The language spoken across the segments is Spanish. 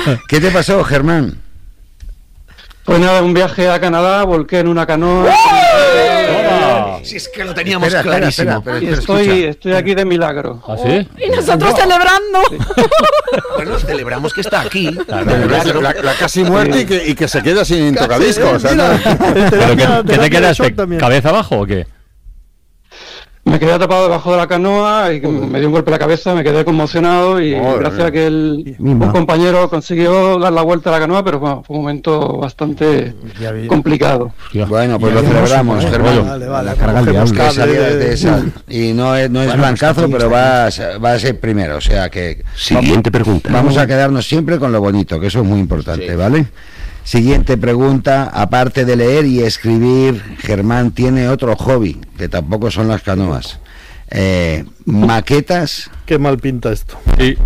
¿Qué te pasó, Germán? Pues nada, un viaje a Canadá, volqué en una canoa. Si es que lo teníamos clarísimo. Estoy aquí de milagro. ¿Ah, sí? Y nosotros celebrando. Bueno, celebramos que está aquí. La casi muerte y que se queda sin tocadiscos. ¿Pero qué te quedaste? ¿Cabeza abajo o qué? Me quedé atrapado debajo de la canoa y me dio un golpe en la cabeza, me quedé conmocionado y gracias a que un compañero consiguió dar la vuelta a la canoa, pero bueno, fue un momento bastante complicado. Bueno, pues lo celebramos, Germán. Vale, carga el diablo. Que salías de esa. Y no es blancazo, pero va a ser primero, o sea que... Siguiente pregunta. Vamos a quedarnos siempre con lo bonito, que eso es muy importante, ¿vale? Siguiente pregunta. Aparte de leer y escribir, Germán tiene otro hobby, que tampoco son las canoas. Maquetas. Qué mal pinta esto. Sí.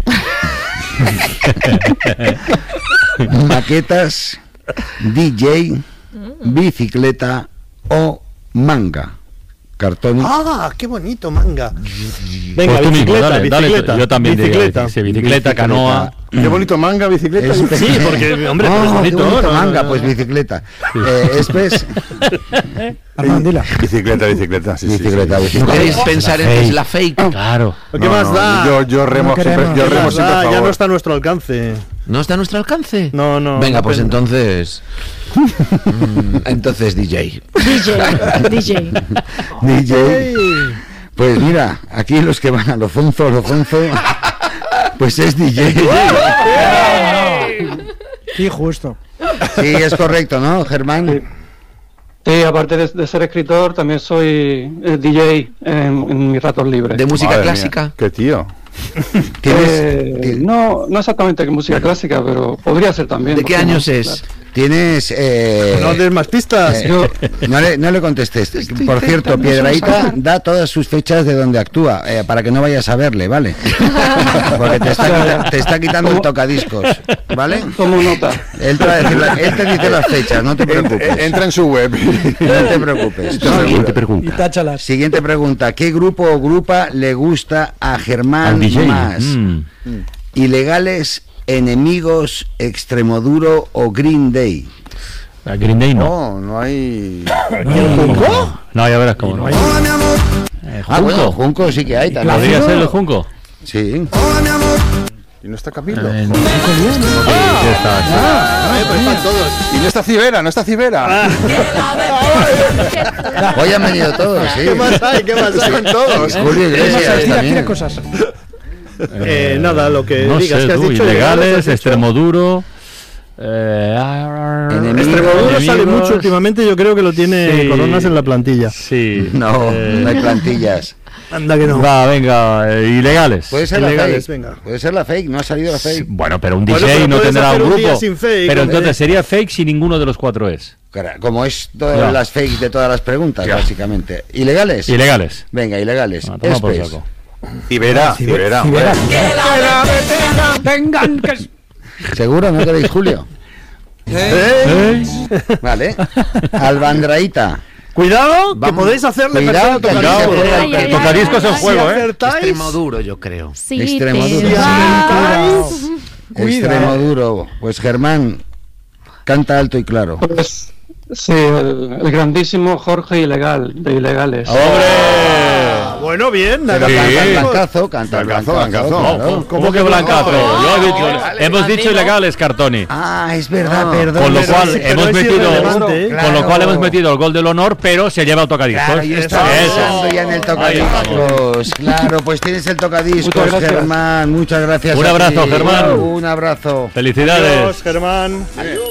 Maquetas, DJ, bicicleta o manga. Cartoni. ¡Ah, qué bonito, manga! Venga, Pues tú mismo, bicicleta, dale, bicicleta. yo también bicicleta. diría bicicleta, canoa. Qué bonito manga, bicicleta. Sí, porque, hombre, qué es bonito, bonito ¿no? manga, pues bicicleta. Espes. Bicicleta, sí. Bicicleta. ¿Queréis pensar en que es la fake? Claro. ¿Qué más da? Yo remo siempre, ¿Qué más siempre a da? Ya favor. no está a nuestro alcance. ¿No está a nuestro alcance? No. Venga, pues depende. entonces... entonces DJ. DJ. Pues mira, aquí los que van a lo zonzo, pues es DJ. Sí, justo. Sí, es correcto, ¿no, Germán? Sí, aparte de ser escritor, también soy DJ en mis ratos libres. ¿De música Madre clásica? mía, qué tío. No exactamente que música clásica, pero podría ser también. ¿De qué años es? Tienes... No des más pistas. No le contestes. Por cierto, Piedrahita da todas sus fechas de donde actúa, para que no vayas a verle, ¿vale? Porque te está quitando el tocadiscos, ¿vale? Tomo nota. Él te dice las fechas, no te preocupes. Entra en su web. No te preocupes. Siguiente Y pregunta. táchalas. Siguiente pregunta. ¿Qué grupo o grupa le gusta a Germán Al DJ. más? ¿Ilegales, Enemigos, Extremoduro o Green Day? A Green Day no. No hay... No, ya verás cómo no. Bueno, Junco sí que hay también. ¿Podría ser el Junco? Sí. ¿Y no está Camilo? Sí, Están todos. ¿Y no está Cibera? Hoy han venido todos, sí. ¿Qué más hay? Están todos. Julio Iglesias Tira también. cosas. Nada, lo que no digas sé, que has tú, dicho. ilegales, has dicho. Extremoduro. Extremoduro sale mucho últimamente, yo creo que lo tiene Sí. Coronas en la plantilla. Sí. No, no hay plantillas. Anda que no. Va, venga, ilegales. Puede ser la Ilegales, fake. venga. Puede ser la fake, no ha salido la fake. Bueno, pero un Bueno, DJ pero no puedes tendrá hacer un un grupo. día sin fake, Pero hombre. entonces sería fake si ninguno de los cuatro es. Como es todas Ya. las fakes de todas las preguntas, básicamente. ¿Ilegales? Ilegales. Venga, ilegales. Ah, toma por Espes. saco. Cibera. Vengan, que... ¿Seguro? ¿No queréis Julio? Vale. Albandraíta. Cuidado, que Vamos. podéis hacerle Cuidado, perfecto que tocadiscos. aquí se puede- Ay, ay, Tocadiscos en ay, juego, Si acertáis, Extremoduro, yo creo. Sí, Extremoduro. te vas. Extremoduro. Pues Germán, canta alto y claro. Pues, sí, el grandísimo Jorge Ilegal, de Ilegales. Bueno, bien. Pero Sí. canta blancazo, canta Blancazo, blancazo. blancazo. Claro. ¿Cómo que blancazo? Yo he dicho, hemos dicho ilegales, Cartoni. Ah, es verdad, perdón. Con lo pero cual es hemos irrelevante, ¿eh? con lo cual hemos metido el gol del honor, pero se lleva el tocadiscos. Claro, yo estaba Eso. pensando ya en el tocadiscos. Claro, pues tienes el tocadiscos, Muchas gracias. Germán. Muchas gracias. Un a abrazo, ti. Germán. Un abrazo. Felicidades. Adiós, Germán. Adiós.